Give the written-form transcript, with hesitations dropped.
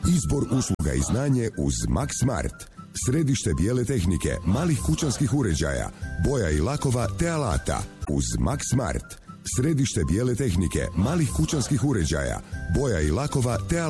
Izbor usluga i znanje uz Max Smart. Središte bijele tehnike, malih kućanskih uređaja, boja i lakova te alata uz Max Smart. Središte bijele tehnike, malih kućanskih uređaja, boja i lakova te alata.